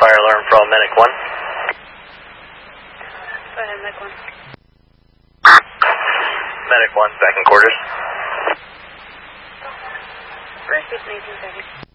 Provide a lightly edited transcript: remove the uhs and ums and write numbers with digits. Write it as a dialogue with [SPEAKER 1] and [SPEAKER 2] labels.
[SPEAKER 1] fire alarm from Medic 1.
[SPEAKER 2] Go ahead, Medic 1.
[SPEAKER 1] Medic 1, back in quarters.
[SPEAKER 2] First, 18 seconds.